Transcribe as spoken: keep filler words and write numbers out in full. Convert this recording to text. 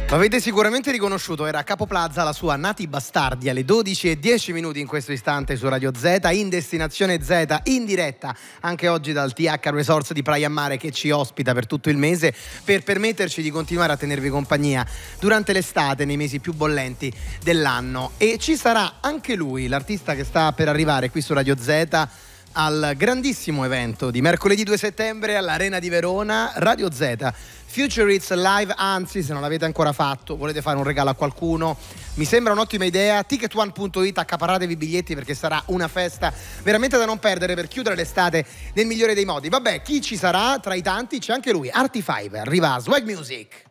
Lo avete sicuramente riconosciuto, era Capo Plaza, la sua Nati Bastardi alle dodici e dieci minuti in questo istante su Radio Z, in destinazione Z, in diretta anche oggi dal T H Resorts di Praia Mare che ci ospita per tutto il mese per permetterci di continuare a tenervi compagnia durante l'estate, nei mesi più bollenti dell'anno. E ci sarà anche lui, l'artista che sta per arrivare qui su Radio Z al grandissimo evento di mercoledì due settembre all'Arena di Verona, Radio Z Future Hits Live. Anzi, se non l'avete ancora fatto, volete fare un regalo a qualcuno, mi sembra un'ottima idea. ticket one punto it, accaparatevi i biglietti perché sarà una festa veramente da non perdere per chiudere l'estate nel migliore dei modi. Vabbè, chi ci sarà tra i tanti? C'è anche lui, Artifive, arriva Swag Music.